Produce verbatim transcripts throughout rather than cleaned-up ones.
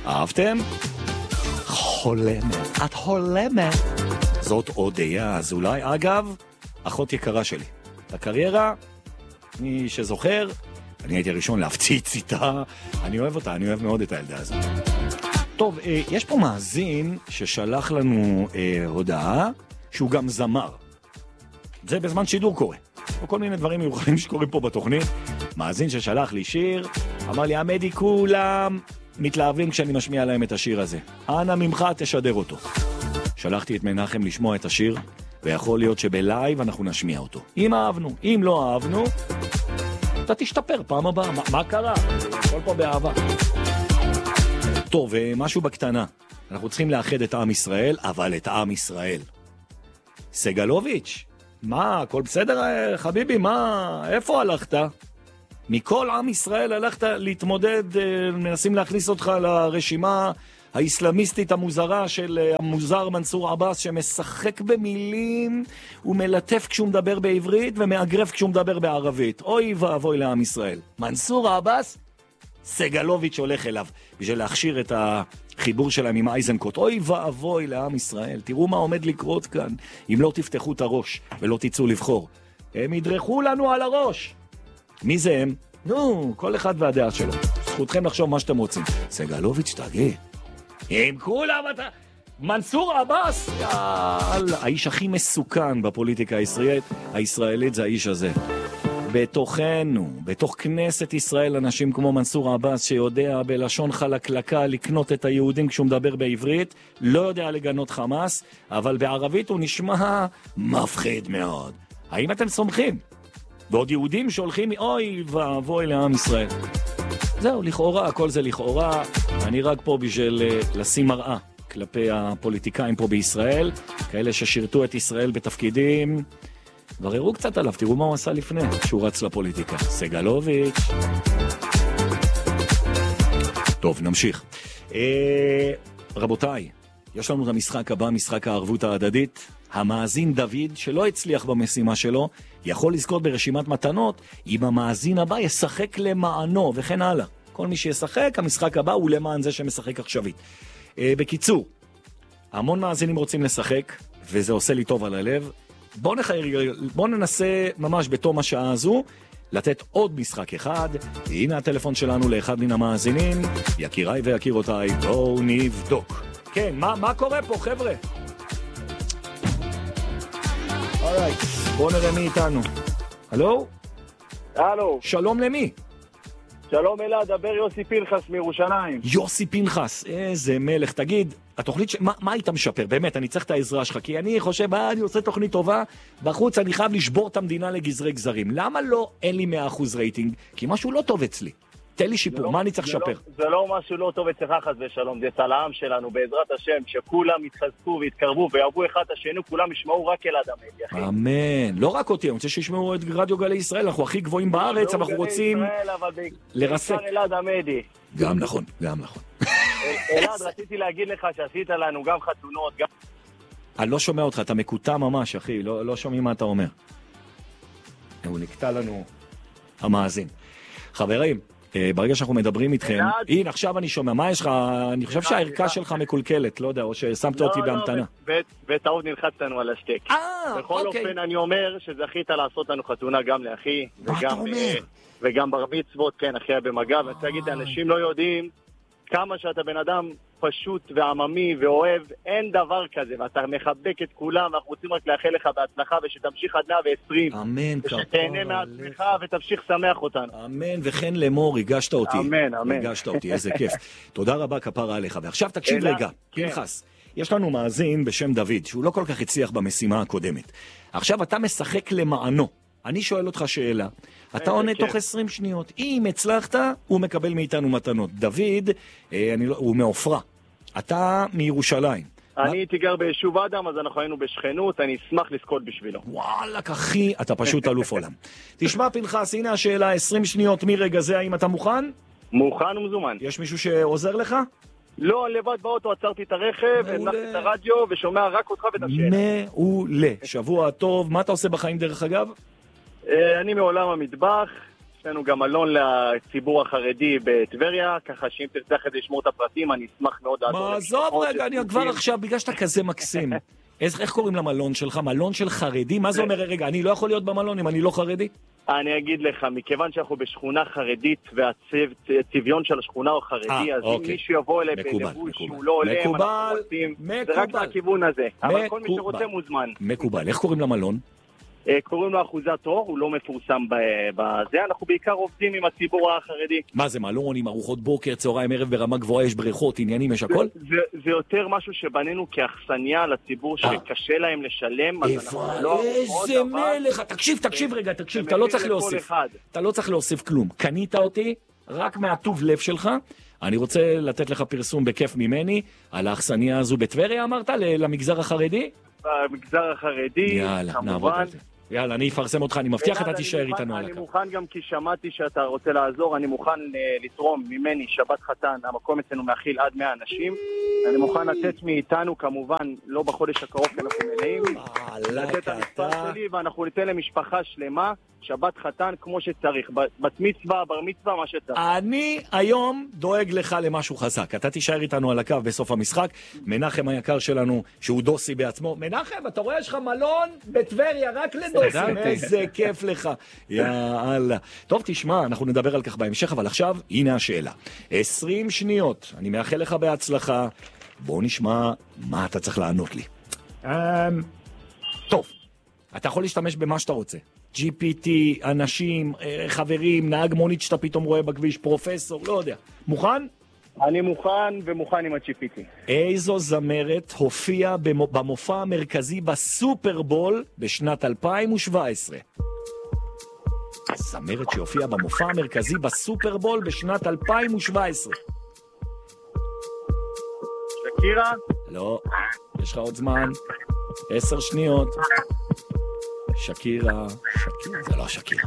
אהבתם? חולמת, את חולמת. זאת אודיה אזולאי, אגב, אחות יקרה שלי. הקריירה, מי שזוכר, אני הייתי הראשון להפציץ איתה. אני אוהב אותה, אני אוהב מאוד את הילדה הזאת. טוב, יש פה מאזין ששלח לנו אה, הודעה שהוא גם זמר. זה בזמן שידור קורה. או כל מיני דברים מיוחדים שקורים פה בתוכנית. מאזין ששלח לי שיר, אמר לי, עמדי, כולם מתלהבים כשאני משמיע להם את השיר הזה. אנא ממך תשדר אותו. שלחתי את מנחם לשמוע את השיר, ויכול להיות שבלייב אנחנו נשמיע אותו. אם אהבנו, אם לא אהבנו, אתה תשתפר פעם הבאה. מה, מה קרה? כל פה באהבה. טוב, משהו בקטנה. אנחנו צריכים לאחד את עם ישראל, אבל את עם ישראל. סגלוביץ', מה, הכל בסדר, חביבי? מה, איפה הלכת? מכל עם ישראל הלכת להתמודד, מנסים להכניס אותך לרשימה האסלאמיסטית המוזרה של המוזר מנסור עבאס, שמשחק במילים ומלטף כשהוא מדבר בעברית ומאגרף כשהוא מדבר בערבית. אוי ואבוי לעם ישראל. מנסור עבאס, סגלוביץ' הולך אליו בשביל להכשיר את החיבור שלהם עם אייזנקוט. אוי ואבוי לעם ישראל. תראו מה עומד לקרות כאן אם לא תפתחו את הראש ולא תצאו לבחור. הם ידרכו לנו על הראש. מי זה הם? נו, כל אחד והדעה שלו. זכותכם לחשוב מה שאתם רוצים. סגלוביץ', תגיד, עם כולם אתה... מנסור עבאס, יאללה, האיש הכי מסוכן בפוליטיקה הישראלית, הישראלית זה האיש הזה. בתוכנו, בתוך כנסת ישראל, אנשים כמו מנסור עבאס, שיודע בלשון חלקלקה לקנות את היהודים כשהוא מדבר בעברית, לא יודע לגנות חמאס, אבל בערבית הוא נשמע מפחיד מאוד. האם אתם סומכים? ועוד יהודים שהולכים, אוי ואבוי לעם ישראל. זהו, לכאורה, הכל זה לכאורה. אני רק פה בשביל לשים מראה כלפי הפוליטיקאים פה בישראל, כאלה ששירתו את ישראל בתפקידים. בררו קצת עליו, תראו מה הוא עשה לפני שהוא רץ לפוליטיקה. סגלוביץ'. טוב, נמשיך. אה, רבותיי, יש לנו את המשחק הבא, משחק הערבות ההדדית. המאזין דוד, שלא הצליח במשימה שלו, יכול לזכות ברשימת מתנות אם המאזין הבא ישחק למענו וכן הלאה. כל מי שישחק, המשחק הבא הוא למען זה שמשחק עכשווית. אה, בקיצור, המון מאזינים רוצים לשחק, וזה עושה לי טוב על הלב. בואו נחיר, בואו ננסה ממש בתום השעה הזו לתת עוד משחק אחד. הנה הטלפון שלנו לאחד מן המאזינים. יקיריי ויקירותיי, בואו נבדוק. כן, מה, מה קורה פה, חבר'ה? אורייט, בואו נראה מי איתנו. הלו? הלו. שלום למי? שלום אלה, דבר יוסי פנחס מירושלים. יוסי פנחס, איזה מלך. תגיד, התוכנית, ש... מה, מה היית משפר? באמת, אני צריך את העזרה שלך, כי אני חושב, אה, אני עושה תוכנית טובה, בחוץ אני חייב לשבור את המדינה לגזרי גזרים. למה לא אין לי מאה אחוז רייטינג? כי משהו לא טוב אצלי. תן לי שיפור, לא, מה אני צריך לשפר? לא, זה לא משהו לא טוב אצלך חס ושלום, זה אצל העם שלנו, בעזרת השם, שכולם יתחזקו ויתקרבו ויעבו אחד השני, כולם ישמעו רק אלעד עמדי, אחי. אמן. לא רק אותי, אני רוצה שישמעו את רדיו גלי ישראל, אנחנו הכי גבוהים בארץ, אנחנו רוצים לרסק. אלעד עמדי. גם נכון, גם נכון. אלעד, רציתי להגיד לך שעשית לנו גם חתונות, גם... אני לא שומע אותך, אתה מקוטע ממש, אחי, לא, לא שומעים מה אתה אומר. הוא נקטע לנו המאזין. חברים, ברגע שאנחנו מדברים איתכם, הנה עכשיו אני שומע, מה יש לך? אני חושב שהערכה שלך מקולקלת, לא יודע, או ששמת אותי בהמתנה. בטעות נלחץ לנו על השטק. בכל אופן אני אומר שזכית לעשות לנו חתונה גם לאחי, וגם בר מצוות, כן, אחי במגע, ואני רוצה להגיד, אנשים לא יודעים כמה שאתה בן אדם פשוט ועממי ואוהב, אין דבר כזה, ואתה מחבק את כולם, ואנחנו רוצים רק לאחל לך בהצלחה, ושתמשיך עד מאה ועשרים. אמן, כפרה. ושתהנה מעצמך ותמשיך שמח אותנו. אמן, וכן לאמור, ריגשת אותי. אמן, אמן. ריגשת אותי, איזה כיף. תודה רבה, כפרה עליך. ועכשיו תקשיב רגע, פנחס. יש לנו מאזין בשם דוד, שהוא לא כל כך הצליח במשימה הקודמת. עכשיו אתה משחק למענו. אני שואל אותך שאלה, אתה עונה תוך עשרים שניות. אם הצלחת, הוא מקבל מאיתנו מתנות. דוד, אה, אני לא, הוא מאופרה. אתה מירושלים. אני הייתי גר ביישוב אדם, אז אנחנו היינו בשכנות, אני אשמח לזכות בשבילו. וואלה, אחי, אתה פשוט אלוף עולם. תשמע פנחס, הנה השאלה, עשרים שניות מרגע זה, האם אתה מוכן? מוכן ומזומן. יש מישהו שעוזר לך? לא, לבד באוטו עצרתי את הרכב, הנחתי את הרדיו ושומע רק אותך ואת השאלה. מעולה. שבוע טוב. מה אתה עושה בחיים דרך אגב? אני מעולם המטבח, יש לנו גם מלון לציבור החרדי בטבריה, ככה שאם תרצה אחרי זה לשמור את הפרטים, אני אשמח מאוד לעזור. מה, עזוב רגע, אני כבר עכשיו, בגלל שאתה כזה מקסים. איך קוראים למלון שלך? מלון של חרדי? מה זה אומר, רגע, אני לא יכול להיות במלון אם אני לא חרדי? אני אגיד לך, מכיוון שאנחנו בשכונה חרדית והצביון של השכונה הוא חרדי, אז אם מישהו יבוא לבוש שהוא לא עולה, מקובל, זה רק מהכיוון הזה. אבל כל מי שרוצה מוזמן. מקובל, איך קוראים למלון? קוראים לו אחוזת אור, הוא לא מפורסם בזה, אנחנו בעיקר עובדים עם הציבור החרדי. מה זה, מלון עם ארוחות בוקר, צהריים, ערב ברמה גבוהה, יש בריכות, עניינים, יש הכל? זה, זה, זה יותר משהו שבנינו כאכסניה לציבור שקשה להם לשלם. איזה מלך, תקשיב, תקשיב רגע, תקשיב, אתה לא צריך להוסיף, אתה לא צריך להוסיף כלום. קנית אותי רק מהטוב לב שלך, אני רוצה לתת לך פרסום בכיף ממני, על האכסניה הזו בטבריה אמרת, למגזר החרדי? במגזר החרדי, יאללה, נעבוד על זה. יאללה, אני אפרסם אותך, אני מבטיח אתה תישאר איתנו על הקו. אני מוכן גם כי שמעתי שאתה רוצה לעזור, אני מוכן לתרום ממני שבת חתן, המקום אצלנו מאכיל עד מאה אנשים. אני מוכן לתת מאיתנו, כמובן, לא בחודש הקרוב, כי אנחנו מלאים. לתת את המספר שלי, ואנחנו ניתן למשפחה שלמה, שבת חתן כמו שצריך. בת מצווה, בר מצווה, מה שצריך. אני היום דואג לך למשהו חזק. אתה תישאר איתנו על הקו בסוף המשחק. מנחם היקר שלנו, שהוא דוסי בעצמו. מנחם, אתה רואה, יש לך מלון בטבריה, רק לדוסי. איזה כיף לך. יאללה. טוב, תשמע, אנחנו נדבר על כך בהמשך, אבל עכשיו, הנה השאלה. עשרים שניות. אני מאחל לך בהצלחה. בוא נשמע מה אתה צריך לענות לי. טוב, אתה יכול להשתמש במה שאתה רוצה. ג'י פי טי, אנשים, חברים, נהג מונית שאתה פתאום רואה בכביש, פרופסור, לא יודע. מוכן? אני מוכן ומוכן עם ה-ג'י פי טי. איזו זמרת הופיעה במופע המרכזי בסופרבול בשנת אלפיים שבע עשרה? זמרת שהופיעה במופע המרכזי בסופרבול בשנת אלפיים שבע עשרה. שקירה? לא, יש לך עוד זמן. עשר שניות. שקירה, שקירה, זה לא שקירה.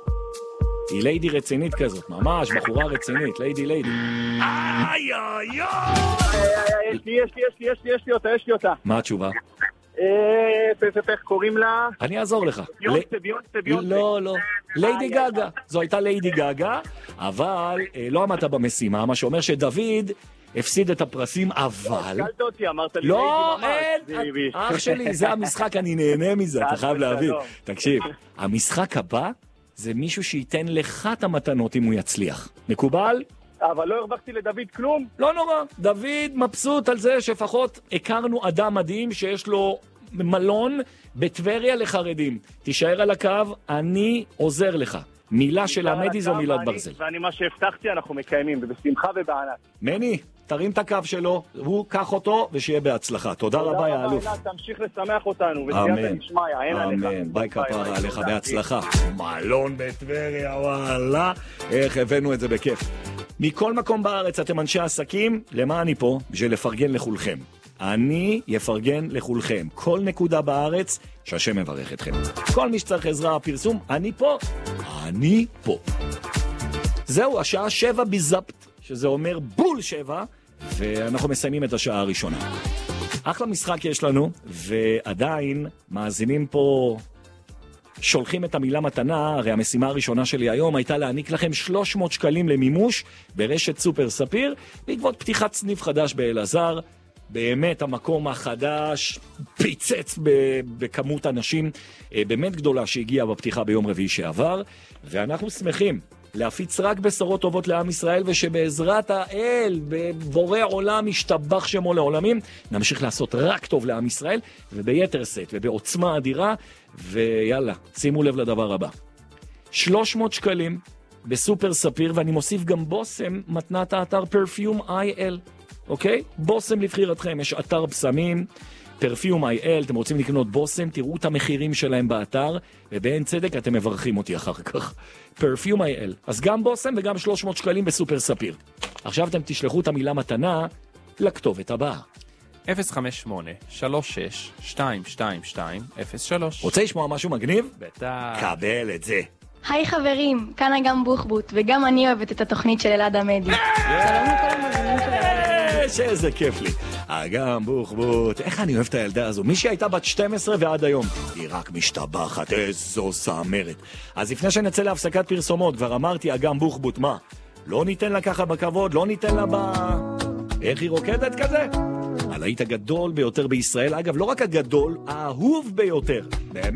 היא ליידי רצינית כזאת, ממש, בחורה רצינית, ליידי ליידי. איי, איי, איי! יש לי, יש לי, יש לי, יש לי, יש לי אותה, יש לי אותה. מה התשובה? אה, איך קוראים לה? אני אעזור לך. ביונסה, ביונסה, ביונסה. לא, לא. ליידי גגה. זו הייתה ליידי גגה, אבל לא עמדת במשימה, מה שאומר שדוד הפסיד את הפרסים, אבל... קלת אותי, אמרת לי... לא, אין, אח שלי, זה המשחק, אני נהנה מזה, אתה חייב להבין. תקשיב, המשחק הבא זה מישהו שייתן לך את המתנות אם הוא יצליח. מקובל? אבל לא הרווחתי לדוד כלום. לא נורא, דוד מבסוט על זה שפחות הכרנו אדם מדהים שיש לו מלון בטבריה לחרדים. תישאר על הקו, אני עוזר לך. מילה של המדי זו מילת ברזל. ואני מה שהבטחתי אנחנו מקיימים, ובשמחה ובענק. מני, תרים את הקו שלו, הוא קח אותו ושיהיה בהצלחה. תודה רבה, יא אלוף. תמשיך לשמח אותנו, אמן, אמן, ביי כפרה עליך, בהצלחה. מלון בטבריה, וואלה, איך הבאנו את זה בכיף. מכל מקום בארץ אתם אנשי עסקים, למה אני פה? בשביל לפרגן לכולכם. אני יפרגן לכולכם. כל נקודה בארץ, שהשם מברך אתכם. כל מי שצריך עזרה פרסום, אני פה. אני פה. זהו, השעה שבע בזפט, שזה אומר בול שבע, ואנחנו מסיימים את השעה הראשונה. אחלה משחק יש לנו, ועדיין מאזינים פה שולחים את המילה מתנה. הרי המשימה הראשונה שלי היום הייתה להעניק לכם שלוש מאות שקלים למימוש ברשת סופר ספיר, בעקבות פתיחת סניף חדש באלעזר. באמת המקום החדש פיצץ בכמות אנשים באמת גדולה שהגיעה בפתיחה ביום רביעי שעבר, ואנחנו שמחים להפיץ רק בשורות טובות לעם ישראל, ושבעזרת האל, בבורא עולם, ישתבח שמו לעולמים, נמשיך לעשות רק טוב לעם ישראל, וביתר סט ובעוצמה אדירה. ויאללה, שימו לב לדבר הבא. שלוש מאות שקלים בסופר ספיר, ואני מוסיף גם בוסם, מתנת האתר פרפיום איי אל. אוקיי? בוסם לבחירתכם, יש אתר בשמים, פרפיום איי אל, אתם רוצים לקנות בוסם, תראו את המחירים שלהם באתר, ובאין צדק אתם מברכים אותי אחר כך. פרפיום איי אל. אז גם בוסם וגם שלוש מאות שקלים בסופר ספיר. עכשיו אתם תשלחו את המילה מתנה לכתובת הבאה. אפס חמש שמונה שלוש שש שתיים שתיים שתיים אפס שלוש. רוצה לשמוע משהו מגניב? בטח. קבל את זה. היי חברים, כאן אגם בוחבוט, וגם אני אוהבת את התוכנית של אלעד עמדי. שלום לכל המאזינים של אלעד עמדי. שאיזה כיף לי. אגם בוחבוט, איך אני אוהב את הילדה הזו. מי שהייתה בת שתים עשרה ועד היום, היא רק משתבחת, איזו סאמרת. אז לפני שנצא להפסקת פרסומות, כבר אמרתי אגם בוחבוט, מה? לא ניתן לה ככה בכבוד, לא ניתן לה ב... איך היא רוקדת כזה? הלהיט הגדול ביותר בישראל, אגב, לא רק הגדול, האהוב ביותר. באמת.